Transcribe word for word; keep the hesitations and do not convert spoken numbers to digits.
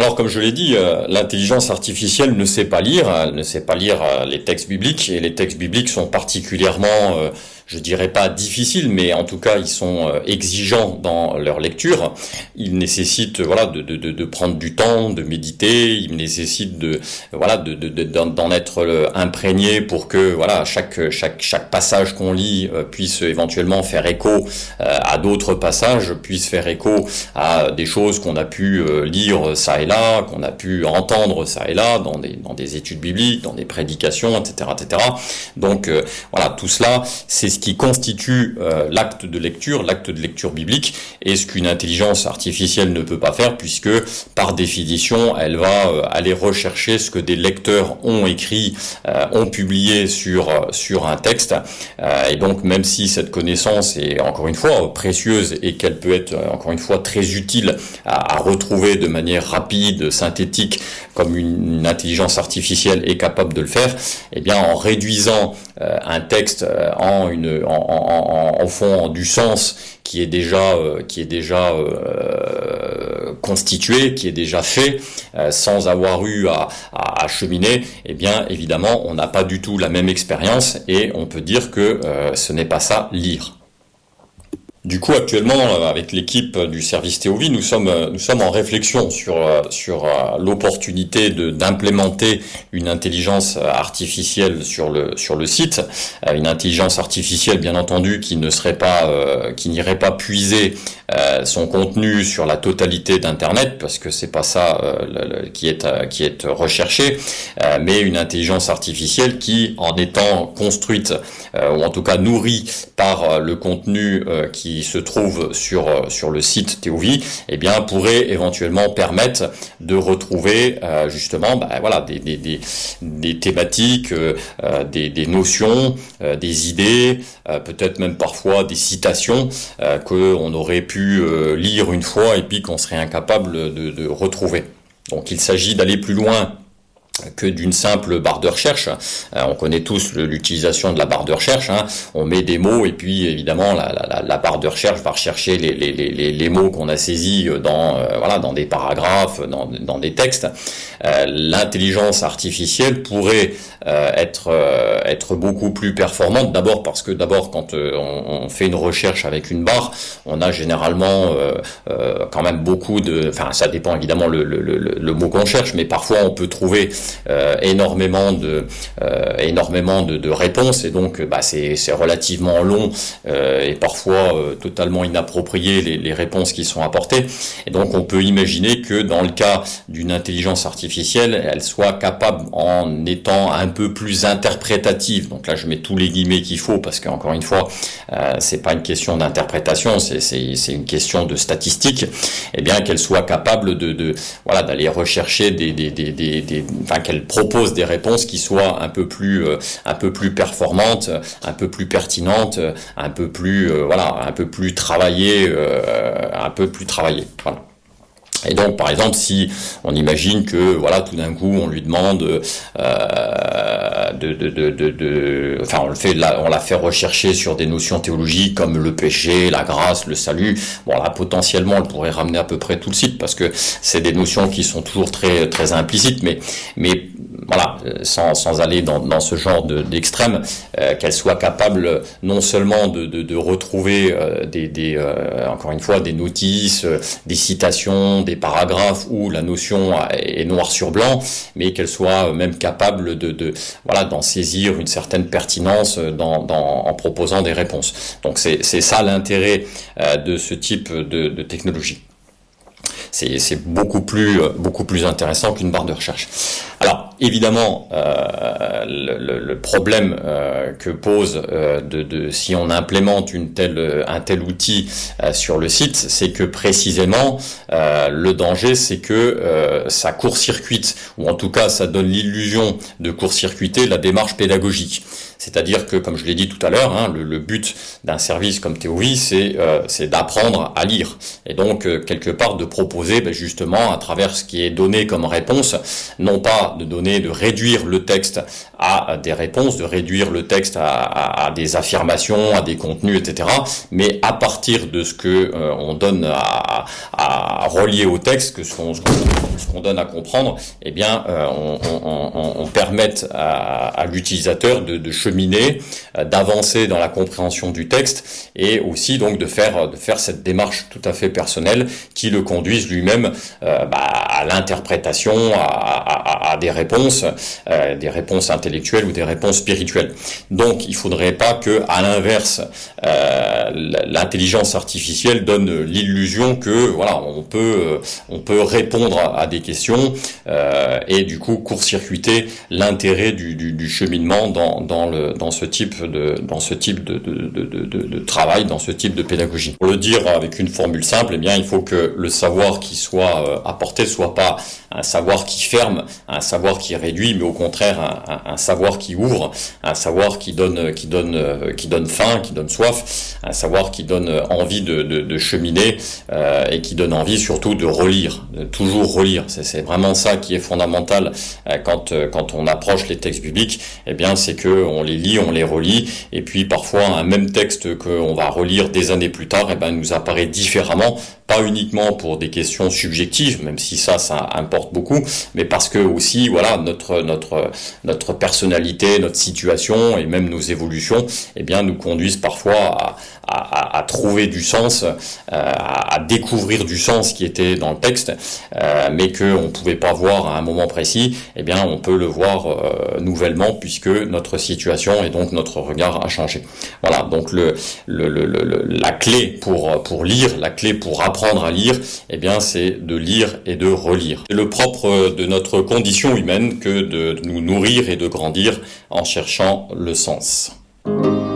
Alors, comme je l'ai dit, euh, l'intelligence artificielle ne sait pas lire, elle ne sait pas lire euh, les textes bibliques, et les textes bibliques sont particulièrement, euh, je dirais pas difficiles, mais en tout cas, ils sont euh, exigeants dans leur lecture. Ils nécessitent, voilà, de, de, de, de prendre du temps, de méditer. Ils nécessitent de, voilà, de, de, de, d'en être euh, imprégné pour que, voilà, chaque, chaque, chaque passage qu'on lit euh, puisse éventuellement faire écho euh, à d'autres passages, puisse faire écho à des choses qu'on a pu euh, lire ça et là, qu'on a pu entendre ça et là dans des, dans des études bibliques, dans des prédications, et cetera, et cetera. Donc euh, voilà, tout cela, c'est ce qui constitue euh, l'acte de lecture, l'acte de lecture biblique, et ce qu'une intelligence artificielle ne peut pas faire, puisque par définition, elle va euh, aller rechercher ce que des lecteurs ont écrit, euh, ont publié sur sur un texte, euh, et donc même si cette connaissance est encore une fois précieuse et qu'elle peut être encore une fois très utile à, à retrouver de manière rapide, synthétique, comme une, une intelligence artificielle est capable de le faire, eh bien en réduisant euh, un texte euh, en une en, en, en, en fond en du sens qui est déjà euh, qui est déjà euh, constitué, qui est déjà fait, euh, sans avoir eu à, à, à cheminer, eh bien évidemment on n'a pas du tout la même expérience et on peut dire que euh, ce n'est pas ça lire. Du coup, actuellement, avec l'équipe du service Théovie, nous sommes nous sommes en réflexion sur sur l'opportunité de d'implémenter une intelligence artificielle sur le sur le site, une intelligence artificielle bien entendu qui ne serait pas euh, qui n'irait pas puiser euh, son contenu sur la totalité d'internet, parce que c'est pas ça euh, le, le, qui est euh, qui est recherché, euh, mais une intelligence artificielle qui, en étant construite euh, ou en tout cas nourrie par le contenu euh, qui se trouve sur sur le site Théovie, eh bien pourrait éventuellement permettre de retrouver euh, justement bah, voilà des des des, des thématiques, euh, des des notions, euh, des idées, euh, peut-être même parfois des citations euh, que on aurait pu euh, lire une fois et puis qu'on serait incapable de, de retrouver. Donc il s'agit d'aller plus loin que d'une simple barre de recherche. Euh, on connaît tous l'utilisation de la barre de recherche, hein. On met des mots et puis évidemment la, la, la barre de recherche va rechercher les, les, les, les mots qu'on a saisis dans, euh, voilà, dans des paragraphes, dans, dans des textes. Euh, l'intelligence artificielle pourrait euh, être, euh, être beaucoup plus performante, d'abord parce que d'abord quand euh, on, on fait une recherche avec une barre, on a généralement euh, euh, quand même beaucoup de... Enfin, ça dépend évidemment le, le, le, le mot qu'on cherche, mais parfois on peut trouver Euh, énormément de euh, énormément de, de réponses, et donc bah, c'est c'est relativement long euh, et parfois euh, totalement inapproprié les, les réponses qui sont apportées, et donc on peut imaginer que dans le cas d'une intelligence artificielle, elle soit capable, en étant un peu plus interprétative, donc là je mets tous les guillemets qu'il faut parce qu'encore une fois euh, c'est pas une question d'interprétation, c'est c'est c'est une question de statistique, et eh bien qu'elle soit capable de de voilà d'aller rechercher des des des des, des enfin qu'elle propose des réponses qui soient un peu plus euh, un peu plus performantes, un peu plus pertinentes, un peu plus euh, voilà, un peu plus travaillées, euh, un peu plus travaillées. Voilà. Et donc, par exemple, si on imagine que, voilà, tout d'un coup, on lui demande euh, de, de, de, de, de, enfin, on le fait, là, on la fait rechercher sur des notions théologiques comme le péché, la grâce, le salut. Bon, là, potentiellement, elle pourrait ramener à peu près tout le site parce que c'est des notions qui sont toujours très, très implicites, mais, mais voilà, sans, sans aller dans, dans ce genre de, d'extrême, euh, qu'elle soit capable non seulement de, de, de retrouver euh, des, des euh, encore une fois, des notices, euh, des citations, des paragraphes où la notion est noir sur blanc, mais qu'elle soit même capable de, de voilà d'en saisir une certaine pertinence dans, dans, en proposant des réponses. Donc c'est, c'est ça l'intérêt euh, de ce type de, de technologie. C'est, c'est beaucoup plus beaucoup plus intéressant qu'une barre de recherche. Alors évidemment, euh, le, le problème euh, que pose euh, de, de si on implémente une telle un tel outil euh, sur le site, c'est que précisément euh, le danger, c'est que euh, ça court-circuite, ou en tout cas ça donne l'illusion de court-circuiter la démarche pédagogique. C'est-à-dire que, comme je l'ai dit tout à l'heure, hein, le, le but d'un service comme Théovie, c'est euh, c'est d'apprendre à lire, et donc euh, quelque part de proposer ben, justement à travers ce qui est donné comme réponse, non pas de donner, de réduire le texte à des réponses, de réduire le texte à, à, à des affirmations, à des contenus, et cetera. Mais à partir de ce que euh, on donne à, à relier au texte, que ce qu'on ce qu'on donne à comprendre, eh bien, euh, on, on, on, on permet à, à l'utilisateur de, de cheminer, euh, d'avancer dans la compréhension du texte, et aussi donc de faire de faire cette démarche tout à fait personnelle qui le conduise lui-même euh, bah, à l'interprétation, à, à, à des réponses, euh, des réponses intellectuelles ou des réponses spirituelles. Donc, il faudrait pas que, à l'inverse, euh, l'intelligence artificielle donne l'illusion que voilà, on peut on peut répondre à des questions euh, et du coup court-circuiter l'intérêt du, du, du cheminement dans dans le dans ce type de dans ce type de de, de, de de travail, dans ce type de pédagogie. Pour le dire avec une formule simple, eh bien, il faut que le savoir qui soit apporté soit pas un savoir qui ferme, un savoir qui réduit, mais au contraire un, un, un savoir qui ouvre, un savoir qui donne, qui donne, qui donne faim, qui donne soif, un savoir qui donne envie de, de, de cheminer euh, et qui donne envie surtout de relire, de toujours relire. C'est, c'est vraiment ça qui est fondamental euh, quand quand on approche les textes bibliques. Eh bien, c'est que on les lit, on les relit, et puis parfois un même texte qu'on va relire des années plus tard, eh ben, nous apparaît différemment. Pas uniquement pour des questions subjectives, même si ça, ça importe beaucoup, mais parce que aussi, voilà, notre notre notre personnalité, notre situation et même nos évolutions, eh bien, nous conduisent parfois à à, à trouver du sens, euh, à, à découvrir du sens qui était dans le texte, euh, mais que on pouvait pas voir à un moment précis. Eh bien, on peut le voir euh, nouvellement puisque notre situation et donc notre regard a changé. Voilà. Donc le, le, le, le la clé pour pour lire, la clé pour apprendre apprendre à lire, eh bien, c'est de lire et de relire. C'est le propre de notre condition humaine que de nous nourrir et de grandir en cherchant le sens.